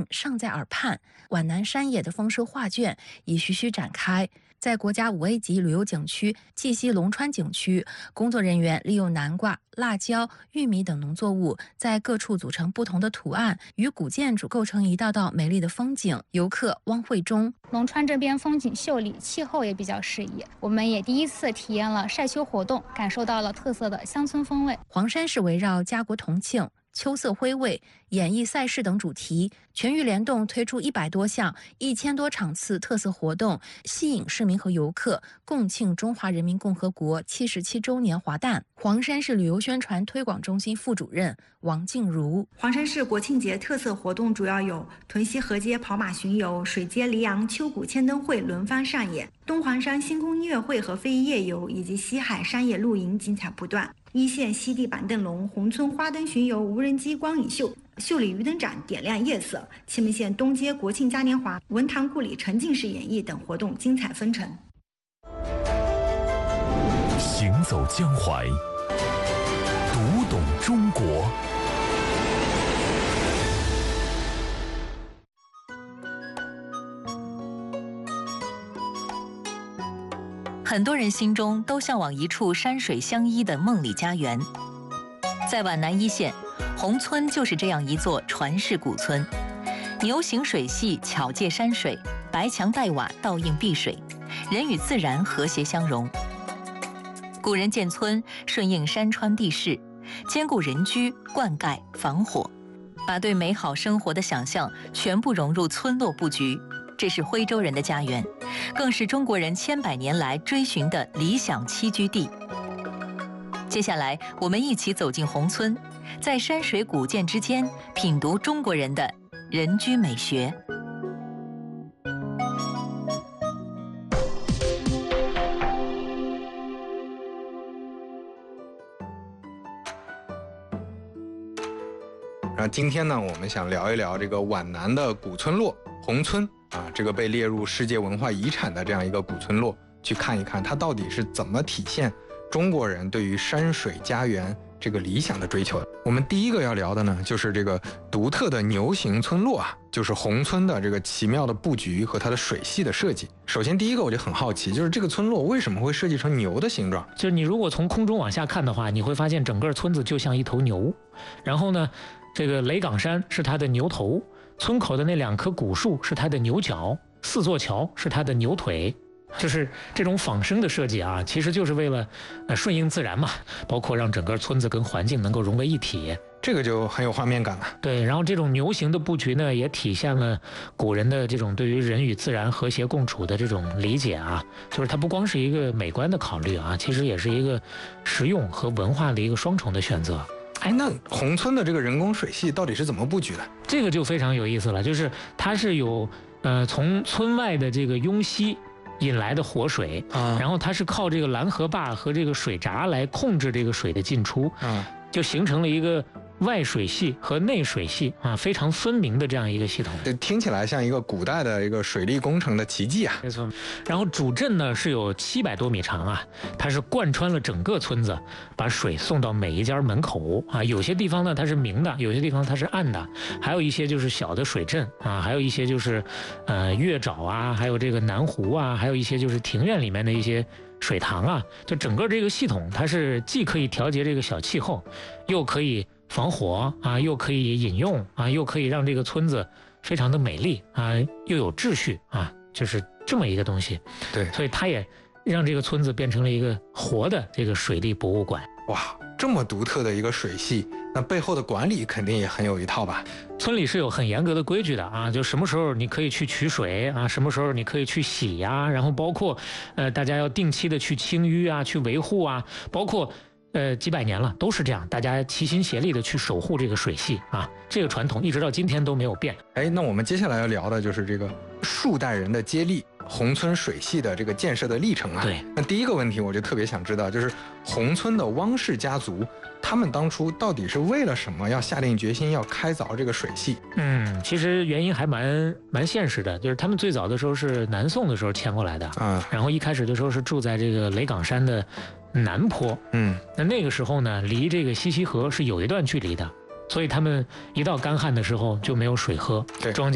尚在耳畔，皖南山野的丰收画卷已徐徐展开。在国家5A 级旅游景区绩溪龙川景区，工作人员利用南瓜、辣椒、玉米等农作物，在各处组成不同的图案，与古建筑构成一道道美丽的风景。游客汪慧忠： 龙川这边风景秀丽，气候也比较适宜，我们也第一次体验了晒秋活动，感受到了特色的乡村风味。 黄山市围绕家国同庆、秋色徽味、演艺赛事等主题，全域联动推出100多项、1000多场次特色活动，吸引市民和游客共庆中华人民共和国77周年华诞。黄山市旅游宣传推广中心副主任王静茹： 黄山市国庆节特色活动主要有屯溪河街跑马巡游、水街黎阳秋谷千灯会轮番上演，东黄山星空音乐会和非遗夜游以及西海山野露营精彩不断。一线西地板凳龙、宏村花灯巡游、无人机光影秀、秀里鱼灯展点亮夜色，祁门县东街国庆嘉年华、文坛故里沉浸式演绎等活动精彩纷呈。 行走江淮，读懂中国。 很多人心中都向往一处山水相依的梦里家园。在皖南一线，宏村就是这样一座传世古村。牛形水系巧借山水，白墙黛瓦倒映碧水，人与自然和谐相融。古人建村顺应山川地势，兼顾人居、灌溉、防火，把对美好生活的想象全部融入村落布局。这是徽州人的家园，更是中国人千百年来追寻的理想栖居地。接下来，我们一起走进宏村，在山水古建之间品读中国人的人居美学。 今天呢，我们想聊一聊这个皖南的古村落宏村啊，这个被列入世界文化遗产的这样一个古村落，去看一看它到底是怎么体现中国人对于山水家园这个理想的追求的。我们第一个要聊的呢，就是这个独特的牛形村落啊，就是宏村的这个奇妙的布局和它的水系的设计。首先第一个我就很好奇，就是这个村落为什么会设计成牛的形状？ 就是你如果从空中往下看的话，你会发现整个村子就像一头牛，然后呢，这个雷岗山是它的牛头，村口的那2棵古树是它的牛角，4座桥是它的牛腿。就是这种仿生的设计啊，其实就是为了顺应自然嘛，包括让整个村子跟环境能够融为一体， 这个就很有画面感了。 对，然后这种牛形的布局呢，也体现了古人的这种对于人与自然和谐共处的这种理解啊，就是它不光是一个美观的考虑啊，其实也是一个实用和文化的一个双重的选择。 哎，那宏村的这个人工水系到底是怎么布局的？ 这个就非常有意思了，就是它是有从村外的这个雍溪引来的活水，然后它是靠这个拦河坝和这个水闸来控制这个水的进出，就形成了一个外水系和内水系啊非常分明的这样一个系统。 这听起来像一个古代的一个水利工程的奇迹啊。 没错。然后主镇呢是有700多米长啊，它是贯穿了整个村子，把水送到每一家门口啊。有些地方呢它是明的，有些地方它是暗的，还有一些就是小的水镇啊，还有一些就是月沼啊，还有这个南湖啊，还有一些就是庭院里面的一些水塘啊。就整个这个系统，它是既可以调节这个小气候，又可以防火啊，又可以饮用啊，又可以让这个村子非常的美丽啊，又有秩序啊，就是这么一个东西。 对， 所以它也让这个村子变成了一个活的这个水利博物馆。 哇，这么独特的一个水系，那背后的管理肯定也很有一套吧？ 村里是有很严格的规矩的啊，就什么时候你可以去取水啊，什么时候你可以去洗呀，然后包括大家要定期的去清淤啊，去维护啊，包括几百年了都是这样，大家齐心协力的去守护这个水系啊，这个传统一直到今天都没有变。 哎，那我们接下来要聊的就是这个数代人的接力，宏村水系的这个建设的历程啊。 对， 那第一个问题我就特别想知道，就是宏村的汪氏家族，他们当初到底是为了什么要下定决心要开凿这个水系？ 其实原因还蛮现实的，就是他们最早的时候是南宋的时候迁过来的啊，然后一开始的时候是住在这个雷岗山的南坡，那个时候呢，离这个西溪河是有一段距离的，所以他们一到干旱的时候就没有水喝，庄稼